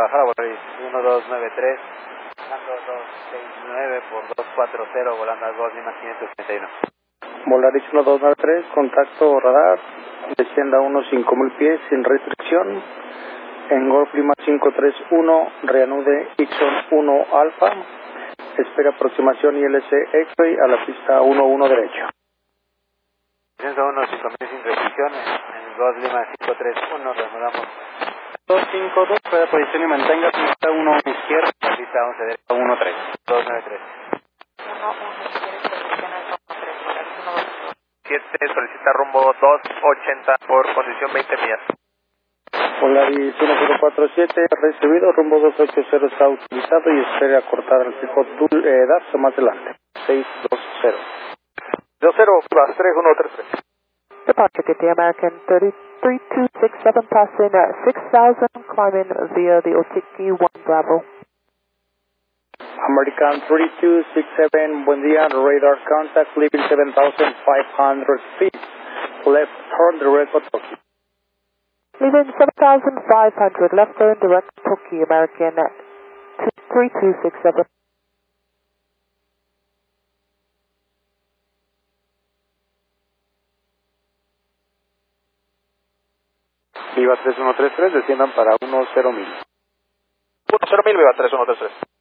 Guadalajara, Volaris 1293, volando 269 por 240, volando a 2 Lima 531. Volaris 1293, contacto radar, descienda a unos 5000 pies sin restricción, en Golf Lima 531, reanude Ixon 1 Alfa, espera aproximación ILC X-Ray a la pista 11 derecho. Descenso 1, 5000 sin restricción, en Golf Lima 531, reanudamos 252, puede posición y mantenga pista 1 izquierda, pista 11 derecho, 13. 293. 7 solicita rumbo 280 por condición 20 millas. Polaris 1047, recibido, rumbo 280 está utilizado y espere acortar el tipo DARSO más adelante. 620. 20 plus 3133. Departure Kitty American 33267, passing 6000, climbing via the Otiki 1 Bravo. American 3267, buen día, radar contact, leaving 7500 feet, left turn direct Otaki. Leaving 7500, left turn direct Otaki American 3267. Viva 3133, desciendan para 10.000. 10.000, Viva 3133.